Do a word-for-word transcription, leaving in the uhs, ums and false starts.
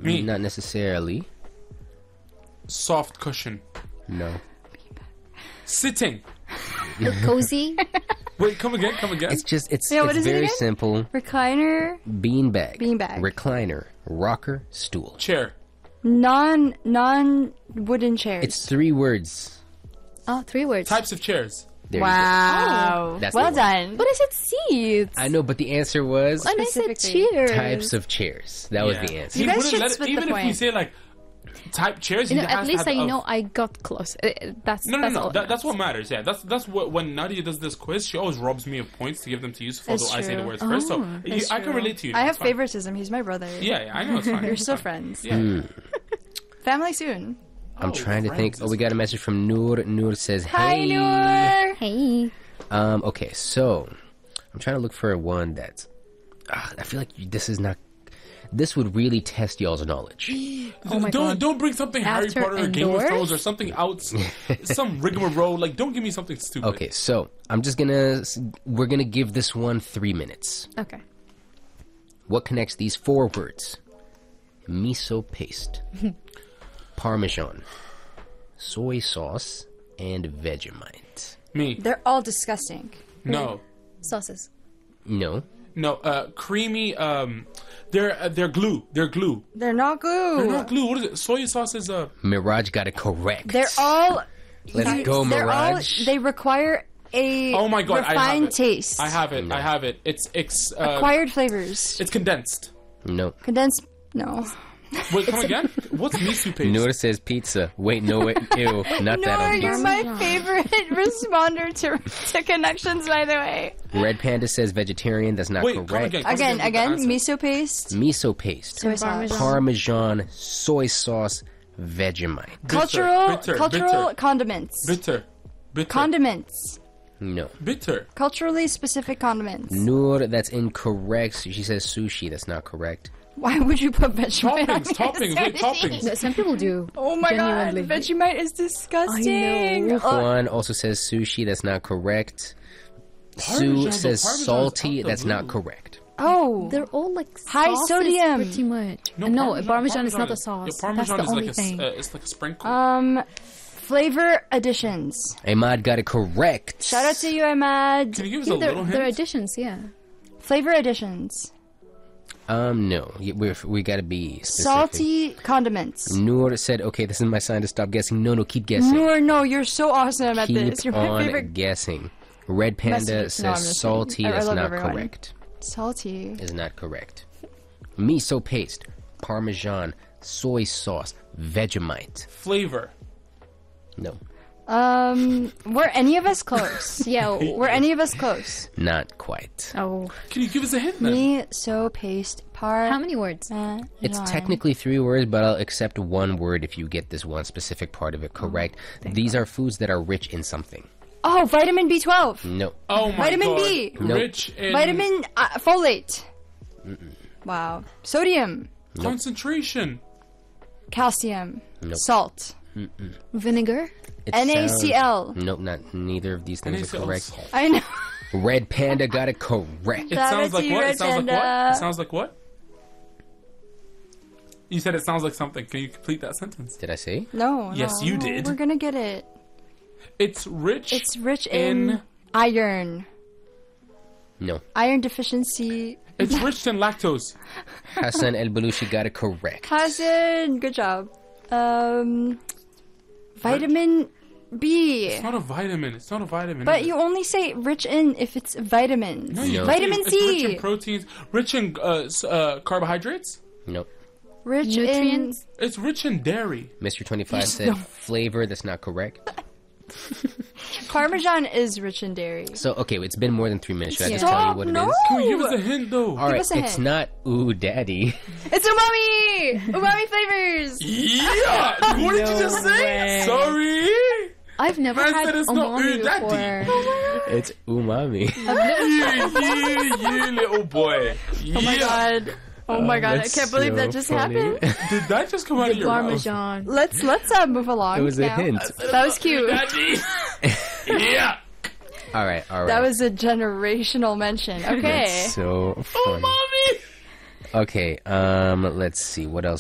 Me. Not necessarily. Soft cushion. No. Sitting. Cozy. Wait, come again, come again. It's just, it's, Yeah, what it's is it very again? simple. Recliner. Beanbag. Beanbag. Recliner. Rocker. Stool. Chair. Non non wooden chairs. It's three words. Oh, three words. Types of chairs. There you wow. That's well the one. done. But I said seats. go. I know, but the answer was And I said Specifically. chairs. types of chairs. That was Yeah. the answer. He You guys wouldn't should let it- split the even if we point. say like type chairs, You he know, has at to least have I a- know I got close. Uh, That's No, no, that's no. all That, that's what matters. matters. Yeah, that's that's what when Nadia does this quiz, she always robs me of points to give them to Yusuf. It's Although I say the true. words first, so Oh, you, It's I can true. relate to you. I have It's fine. favoritism. He's my brother. Yeah, yeah, I know it's fine. You're It's still fine. friends. Yeah. Family soon. I'm Oh, trying to think. friends Oh, we got a message from Noor. Noor says, Hi, hey. Noor. Hey. Um, okay, so I'm trying to look for one that's. Uh, I feel like this is not. This would really test y'all's knowledge. Oh my don't God. don't bring something Harry After Potter or Game of indoors? Thrones or something else, some rigmarole. Like, don't give me something stupid. Okay, so I'm just gonna. We're gonna give this one three minutes. Okay. What connects these four words? Miso paste, Parmesan, soy sauce, and Vegemite. Me. They're all disgusting. No. Sauces. No. No. Uh, creamy. Um, they're uh, they're glue. They're glue. They're not glue. They're not glue. What is it? Soy sauce is uh. Mirage got it correct. They're all. Let's you- go, they're all- Mirage. they require a Oh my god! I have refined it. taste. I have it. No. I have it. It's it's uh, Acquired flavors. it's condensed. No. Condensed. No. Wait, come again? What's miso paste? Noor says pizza. Wait, no, wait, ew, not that Nor, on you're pizza. my favorite responder to, to connections, by the way. Red Panda says vegetarian. That's not Wait, come correct. again. Come Again, with the again, answer. miso paste, Miso paste, soy sauce. Parmesan. Parmesan, soy sauce, Vegemite. Cultural, bitter, cultural bitter. condiments. Bitter. Bitter. Condiments. No. Bitter. Culturally specific condiments. Noor, that's incorrect. She says sushi. That's not correct. Why would you put Vegemite on Toppings, your toppings, wait, sushi? toppings. No, some people do. Oh my Genuinely. god, Vegemite is disgusting. I know. Oh, Juan also says sushi. That's not correct. Parmesan, Sue though, says Parmesan is salty. out the That's not blue. correct. oh. They're all like High sauces sodium. pretty much. No, Parmesan, is not a is- sauce. Yeah, Parmesan That's the is only like thing. a, s- uh, it's like a sprinkle. um, flavor additions. Ahmad got it correct. Shout out to you, Ahmad. Can you give us yeah, a they're, little they're hint? additions, yeah. Flavor additions. Um, no. Y- We're, we gotta be specific. Salty condiments. Noor said, okay, this is my sign to stop guessing. No, no, keep guessing. No, no, you're so awesome at Keep this. You're my on favorite. guessing. Red Panda Message. says No, I'm just salty. kidding. I- I That's love not everyone. correct. Salty. Is not correct. Miso paste, Parmesan, soy sauce, Vegemite. Flavor. No, Um, were any of us close? Yeah. Were any of us close? not quite. Oh. Can you give us a hint then? Me, so paste, par. How many words? Uh, It's John. technically three words, but I'll accept one word if you get this one specific part of it correct. These are foods that are rich in something. Oh, vitamin B twelve. No, Oh my Vitamin god. B. Nope. Rich in Vitamin uh, folate. Wow. Sodium, concentration. calcium, Nope. salt, Vinegar? it NaCl. sounds- Nope, not neither of these things NaCl are correct. salt. I know. Red Panda got it correct. It Shout sounds out like to you, what? Red It sounds like Panda. what? It sounds like what? You said it sounds like something. Can you complete that sentence? Did I say? No. Yes, no, you no, did. We're gonna get it. It's rich. It's rich in, In- iron. No. Iron deficiency. It's rich in lactose. Hassan El Balushi got it correct. Hassan, good job. Um, vitamin B. It's not a vitamin. It's not a vitamin. But is you it? only say rich in if it's vitamins. No, you No. say Vitamin it's rich C. in proteins. Rich in uh, s- uh, carbohydrates. Nope. Rich Nutrients? It's rich in dairy. Mister twenty-five said flavor. That's not correct. in Parmesan is rich in dairy. So, okay, it's been more than three minutes. Should I just Stop, tell you what it is? no. Can we give us a hint though? All right, us a it's hint. not ooh daddy. It's umami! Umami flavors! Yeah. What did you just say? Sorry. I've never Man had said it's not umami ooh daddy. before. It's umami. you, you, you little boy. Oh my god. Oh my god, I That's can't believe that so just funny. happened. Did that just come out of The your mouth? Parmesan. Let's let's uh, move along. It was a now. hint. That was cute. Daddy. Yeah. All right, all right. That was a generational mention. Okay. That's so funny. Mommy. Okay, um, let's see. What else